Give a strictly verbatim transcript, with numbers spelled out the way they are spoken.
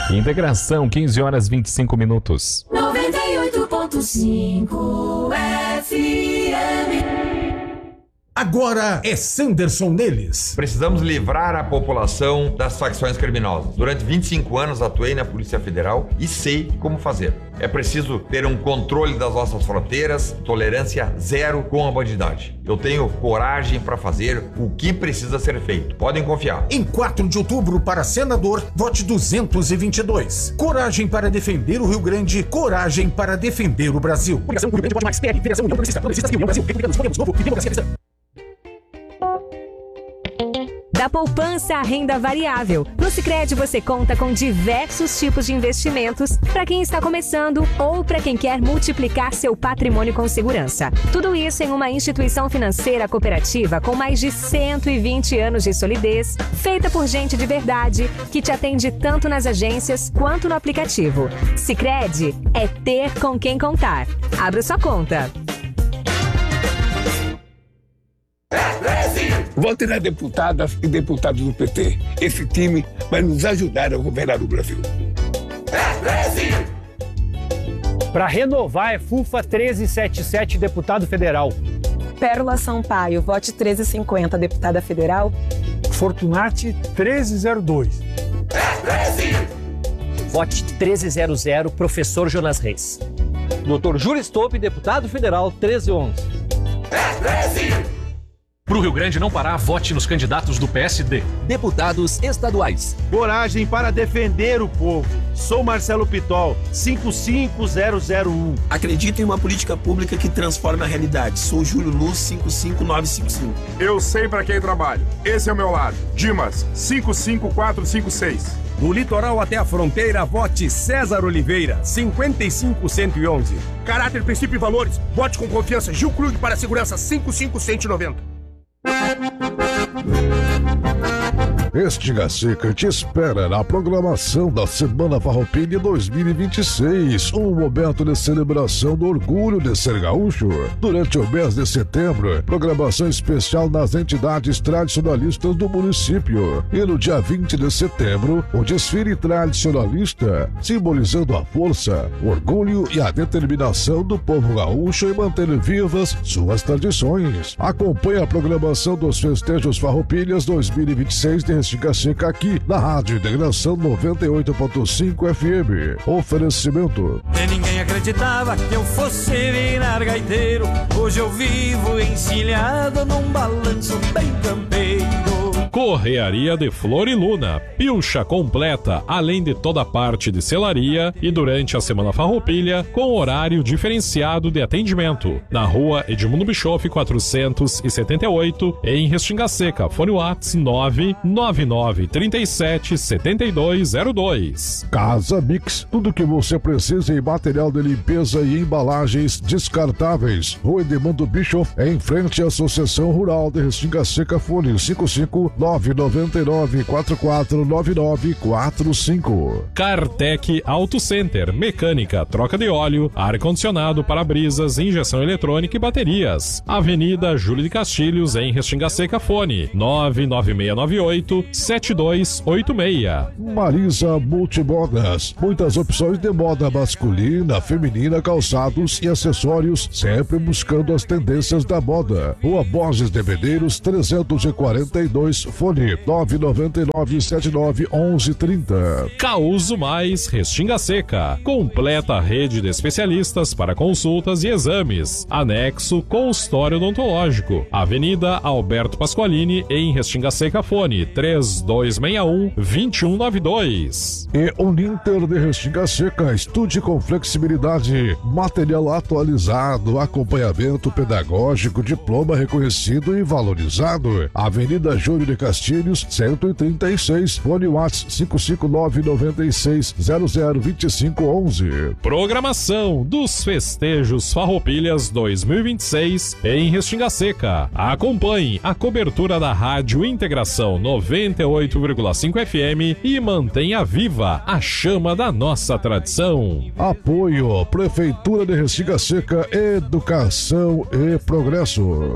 Integração, quinze horas e vinte e cinco minutos. noventa e oito ponto cinco F M. Agora é Sanderson neles. Precisamos livrar a população das facções criminosas. Durante vinte e cinco anos atuei na Polícia Federal e sei como fazer. É preciso ter um controle das nossas fronteiras, tolerância zero com a bandidagem. Eu tenho coragem para fazer o que precisa ser feito. Podem confiar. Em quatro de outubro, para senador, vote duzentos e vinte e dois. Coragem para defender o Rio Grande, coragem para defender o Brasil. Coligação Rio Grande pode mais, P L, Federação União Progressista, Progressistas e União Brasil, Republicanos, Podemos Novo e Democracia Cristã. Da poupança à renda variável. No Sicredi você conta com diversos tipos de investimentos para quem está começando ou para quem quer multiplicar seu patrimônio com segurança. Tudo isso em uma instituição financeira cooperativa com mais de cento e vinte anos de solidez, feita por gente de verdade, que te atende tanto nas agências quanto no aplicativo. Sicredi é ter com quem contar. Abra sua conta. Vote na deputada e deputados do P T. Esse time vai nos ajudar a governar o Brasil. Para renovar é FUFA treze e setenta e sete, deputado federal. Pérola Sampaio, vote treze e cinquenta, deputada federal. Fortunati treze zero dois. Vote treze zero zero, professor Jonas Reis. doutor Júlio Stolpe, deputado federal, treze onze. Pro Rio Grande não parar, vote nos candidatos do P S D. Deputados estaduais. Coragem para defender o povo. Sou Marcelo Pitol, cinco cinco zero zero um. Acredito em uma política pública que transforma a realidade. Sou Júlio Luz, cinco cinco nove cinco cinco. Eu sei para quem trabalho. Esse é o meu lado. Dimas, cinco cinco quatro cinco seis. Do litoral até a fronteira, vote César Oliveira, cinquenta e cinco cento e onze. Caráter, princípio e valores. Vote com confiança. Gil Krug para a segurança, cinco cinco cento e noventa. Estiga Seca te espera na programação da Semana Farroupilha dois mil e vinte e seis, um momento de celebração do orgulho de ser gaúcho. Durante o mês de setembro, programação especial nas entidades tradicionalistas do município. E no dia vinte de setembro, o desfile tradicionalista, simbolizando a força, o orgulho e a determinação do povo gaúcho em manter vivas suas tradições. Acompanhe a programação dos festejos Farroupilhas dois mil e vinte e seis de Estiga Seca aqui na Rádio Integração noventa e oito ponto cinco F M. Oferecimento. E ninguém acreditava que eu fosse virar gaiteiro. Hoje eu vivo encilhado num balanço bem campeiro. Correaria de Flor e Luna, pilcha completa, além de toda a parte de selaria e durante a Semana Farroupilha, com horário diferenciado de atendimento. Na rua Edmundo Bischoff quatrocentos e setenta e oito, em Restinga Seca, fone WhatsApp nove nove nove três sete sete dois zero dois. Casa Mix, tudo que você precisa em material de limpeza e embalagens descartáveis. Rua Edmundo Bischoff, em frente à Associação Rural de Restinga Seca, fone cinco cinco nove nove nove quatro quatro nove nove quatro cinco. Cartec Auto Center, mecânica, troca de óleo, ar-condicionado, para-brisas, injeção eletrônica e baterias. Avenida Júlio de Castilhos, em Restinga Seca, fone nove nove seis nove oito sete dois oito seis. Marisa Multimodas, muitas opções de moda masculina, feminina, calçados e acessórios, sempre buscando as tendências da moda. Rua Borges de Medeiros trezentos e quarenta e dois, fone nove nove nove sete nove um um três zero. Causo Mais Restinga Seca, completa rede de especialistas para consultas e exames. Anexo consultório odontológico. Avenida Alberto Pasqualini, em Restinga Seca, fone três dois seis um dois um nove dois. E Uninter de Restinga Seca, estude com flexibilidade, material atualizado, acompanhamento pedagógico, diploma reconhecido e valorizado. Avenida Júlio de Castilhos, cento e trinta e seis, fone WhatsApp cinco cinco nove nove seis zero zero dois cinco um um. Programação dos festejos Farroupilhas dois mil e vinte e seis em Restinga Seca. Acompanhe a cobertura da Rádio Integração noventa e oito vírgula cinco F M e mantenha viva a chama da nossa tradição. Apoio Prefeitura de Restinga Seca, Educação e Progresso.